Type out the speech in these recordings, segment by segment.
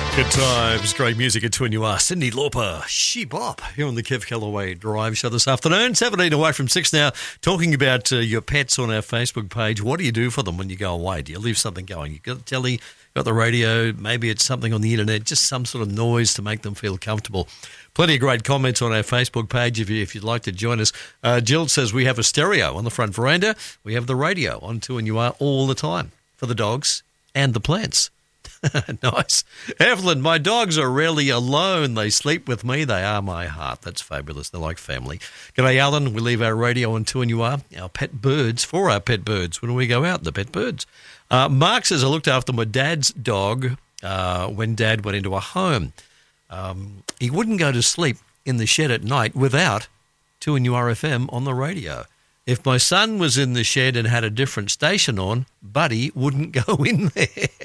Good times, great music at Twin You Are. Cyndi Lauper, She Bop, here on the Kev Callaway Drive Show this afternoon. 17 away from 6 now, talking about your pets on our Facebook page. What do you do for them when you go away? Do you leave something going? You've got the telly, got the radio, maybe it's something on the internet, just some sort of noise to make them feel comfortable. Plenty of great comments on our Facebook page if you'd like to join us. Jill says we have a stereo on the front veranda. We have the radio on 2 and You Are all the time for the dogs and the plants. Nice. Evelyn, my dogs are rarely alone. They sleep with me. They are my heart. That's fabulous. They're like family. G'day, Alan. We leave our radio on 2 and You Are. Our pet birds, for our pet birds, when we go out, the pet birds. Mark says I looked after my dad's dog when Dad went into a home. He wouldn't go to sleep in the shed at night without 2 and You Are FM on the radio. If my son was in the shed and had a different station on, Buddy wouldn't go in there.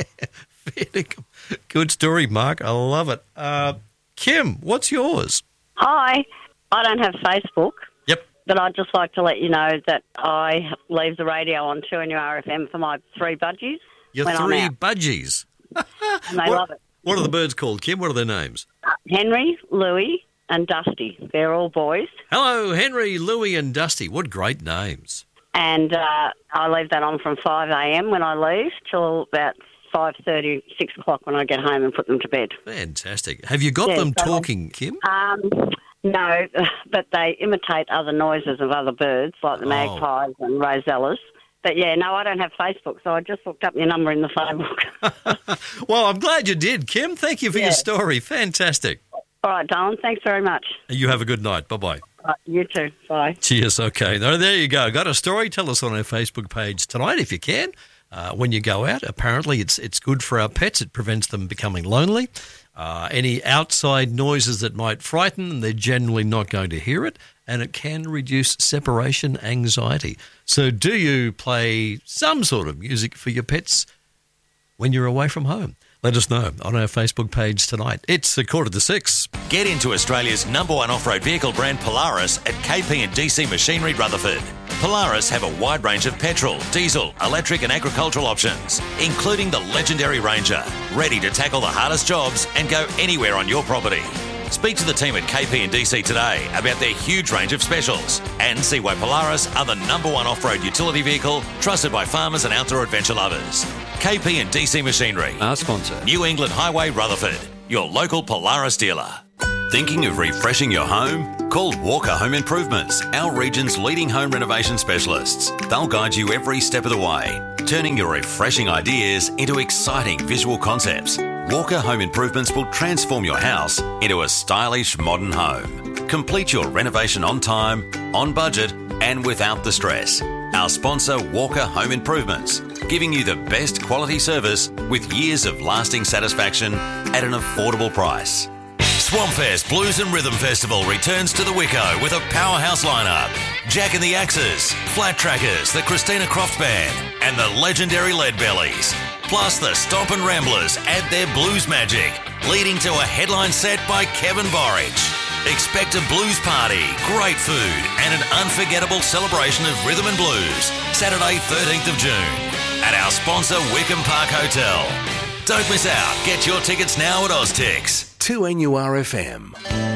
Good story, Mark. I love it. Kim, what's yours? Hi. I don't have Facebook. Yep. But I'd just like to let you know that I leave the radio on 2 and You Are FM for my 3 budgies. Your when 3 I'm out. budgies. And they love it. What are the birds called, Kim? What are their names? Henry, Louie and Dusty. They're all boys. Hello, Henry, Louie and Dusty. What great names. And I leave that on from 5 a.m. when I leave till about 5:30, 6 o'clock when I get home and put them to bed. Fantastic. Have you got them talking, Kim? No, but they imitate other noises of other birds, like the magpies and rosellas. But, yeah, no, I don't have Facebook, so I just looked up your number in the phone book. Well, I'm glad you did, Kim. Thank you for your story. Fantastic. All right, darling. Thanks very much. You have a good night. Bye-bye. You too. Bye. Cheers. Okay. No, there you go. Got a story? Tell us on our Facebook page tonight if you can. When you go out, apparently it's good for our pets. It prevents them becoming lonely. Any outside noises that might frighten them, they're generally not going to hear it, and it can reduce separation anxiety. So do you play some sort of music for your pets when you're away from home? Let us know on our Facebook page tonight. It's 5:45. Get into Australia's #1 off-road vehicle brand Polaris at KP and DC Machinery Rutherford. Polaris have a wide range of petrol, diesel, electric and agricultural options, including the legendary Ranger, ready to tackle the hardest jobs and go anywhere on your property. Speak to the team at KP and DC today about their huge range of specials and see why Polaris are the #1 off-road utility vehicle trusted by farmers and outdoor adventure lovers. KP and DC Machinery. Our sponsor. New England Highway, Rutherford. Your local Polaris dealer. Thinking of refreshing your home? Call Walker Home Improvements, our region's leading home renovation specialists. They'll guide you every step of the way, turning your refreshing ideas into exciting visual concepts. Walker Home Improvements will transform your house into a stylish modern home. Complete your renovation on time, on budget, and without the stress. Our sponsor, Walker Home Improvements, giving you the best quality service with years of lasting satisfaction at an affordable price. Swampfest Blues and Rhythm Festival returns to the Wicco with a powerhouse lineup. Jack and the Axes, Flat Trackers, the Christina Croft Band, and the legendary Leadbellies. Plus the Stomp and Ramblers add their blues magic, leading to a headline set by Kevin Borich. Expect a blues party, great food, and an unforgettable celebration of rhythm and blues, Saturday 13th of June, at our sponsor Wickham Park Hotel. Don't miss out. Get your tickets now at Oztix. 2 NURFM.